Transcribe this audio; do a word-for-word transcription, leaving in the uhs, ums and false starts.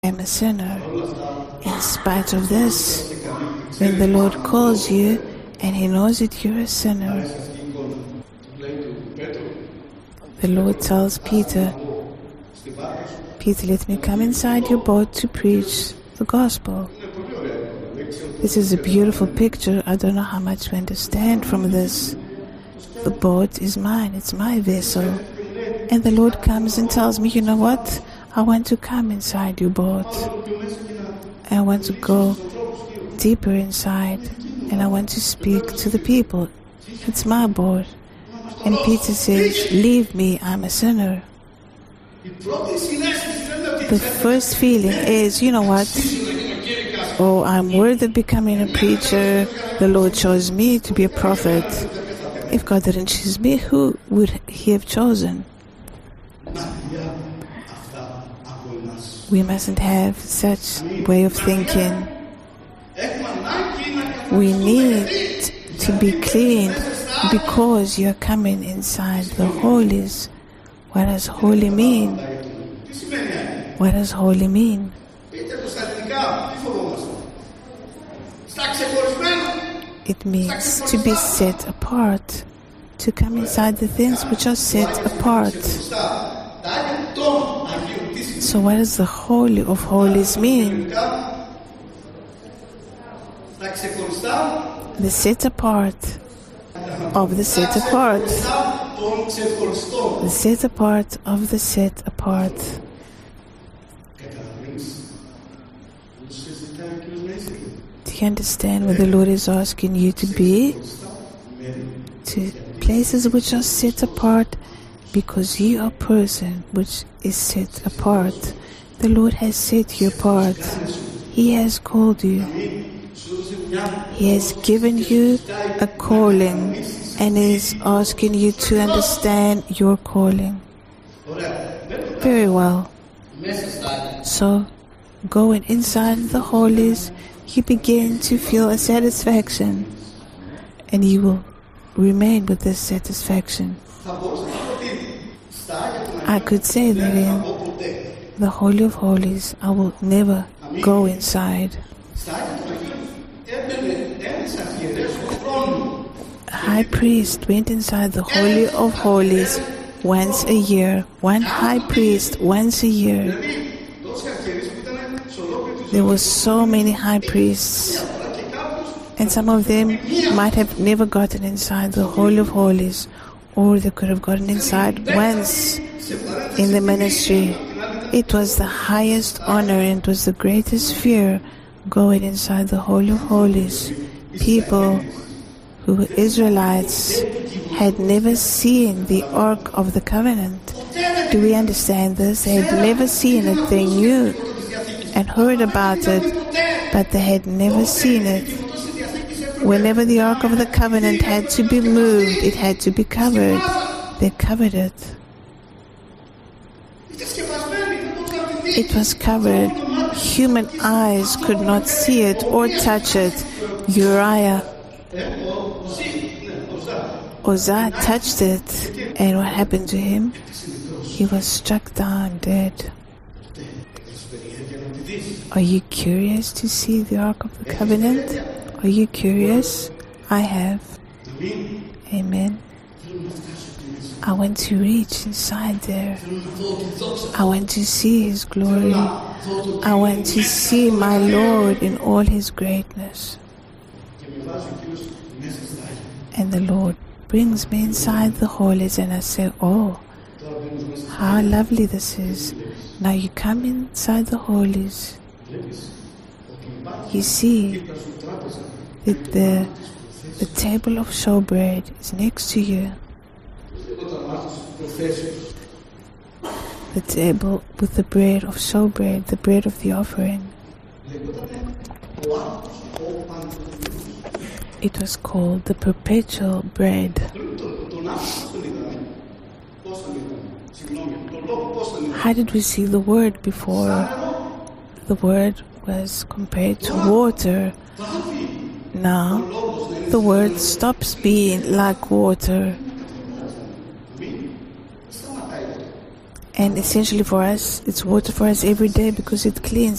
am a sinner. In spite of this, when the Lord calls you and He knows that you're a sinner, the Lord tells Peter, Peter, let me come inside your boat to preach the gospel. This is a beautiful picture. I don't know how much we understand from this. The boat is mine. It's my vessel. And the Lord comes and tells me, you know what? I want to come inside your boat. I want to go deeper inside. And I want to speak to the people. It's my boat. And Peter says, leave me, I'm a sinner. The first feeling is, you know what? Oh, I'm worthy of becoming a preacher. The Lord chose me to be a prophet. If God didn't choose me, who would He have chosen? We mustn't have such way of thinking. We need to be clean because you're coming inside the holies. What does holy mean? What does holy mean? It means to be set apart, to come inside the things which are set apart. So what does the Holy of Holies mean? The set apart of the set apart. The set apart of the set apart. Do you understand what the Lord is asking you to be? To places which are set apart, because you are a person which is set apart. The Lord has set you apart. He has called you. He has given you a calling and is asking you to understand your calling. Very well. So, going inside the holies, you begin to feel a satisfaction, and you will remain with this satisfaction. I could say that in the Holy of Holies, I will never go inside. A high priest went inside the Holy of Holies once a year. One high priest once a year. There were so many high priests, and some of them might have never gotten inside the Holy of Holies, or they could have gotten inside once in the ministry. It was the highest honor and it was the greatest fear, going inside the Holy of Holies. People who were Israelites had never seen the Ark of the Covenant. Do we understand this? They had never seen it. They knew and heard about it, but they had never seen it. Whenever the Ark of the Covenant had to be moved, it had to be covered. They covered it. It was covered. Human eyes could not see it or touch it. Uriah, Uzzah touched it, and what happened to him? He was struck down dead. Are you curious to see the Ark of the Covenant? Are you curious? I have. Amen. I want to reach inside there. I want to see His glory. I want to see my Lord in all His greatness. And the Lord brings me inside the holies, and I say, oh, how lovely this is. Now you come inside the holies. You see that the, the table of showbread is next to you. The table with the bread of showbread, the bread of the offering. It was called the perpetual bread. How did we see the word before? The word was compared to water. Now, the word stops being like water, And essentially for us, it's water for us every day because it cleans